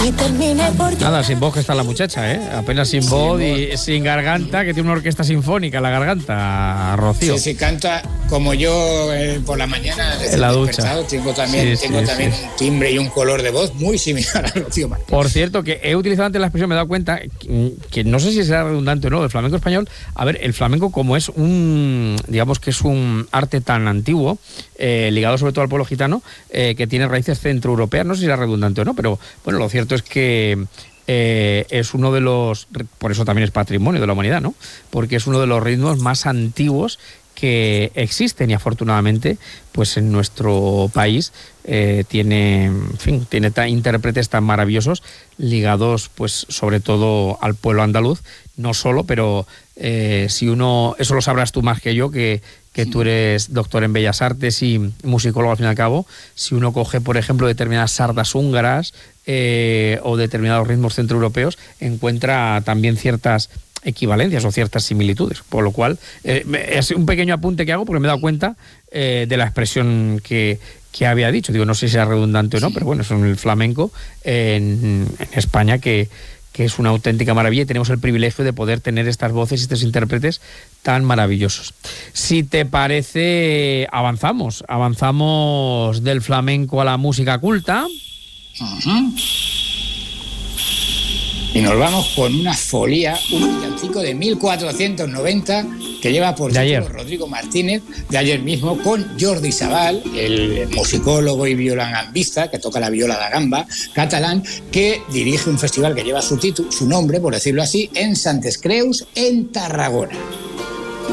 y terminé por... Nada, sin voz que está la muchacha, ¿eh? Apenas sin voz y sin garganta, que tiene una orquesta sinfónica en la garganta, Rocío. Sí, canta como yo por la mañana. En la ducha. Tengo también un timbre y un color de voz muy similar a Rocío Martínez. Por cierto, que he utilizado antes la expresión, me he dado cuenta, que no sé si será redundante o no, del flamenco español. A ver, el flamenco, como es digamos que es un arte tan antiguo, ligado sobre todo al pueblo gitano, que tiene raíces centroeuropeas, no sé si será redundante o no, pero bueno, lo cierto es que es uno de los, por eso también es patrimonio de la humanidad, ¿no? Porque es uno de los ritmos más antiguos que existen, y afortunadamente pues en nuestro país tiene intérpretes tan maravillosos ligados pues sobre todo al pueblo andaluz, no solo, pero si uno, eso lo sabrás tú más que yo, que tú eres doctor en Bellas Artes y musicólogo al fin y al cabo. Si uno coge, por ejemplo, determinadas sardas húngaras o determinados ritmos centroeuropeos, encuentra también ciertas equivalencias o ciertas similitudes, por lo cual es un pequeño apunte que hago porque me he dado cuenta de la expresión que había dicho. Digo, no sé si sea redundante o no, pero bueno, es el flamenco en España que es una auténtica maravilla, y tenemos el privilegio de poder tener estas voces y estos intérpretes tan maravillosos. Si te parece, avanzamos del flamenco a la música culta. Uh-huh. Y nos vamos con una folía, un villancico de 1490 que lleva por título Rodrigo Martínez, de ayer mismo, con Jordi Sabal, el musicólogo y violangambista que toca la viola da gamba catalán, que dirige un festival que lleva su nombre, por decirlo así, en Santes Creus, en Tarragona.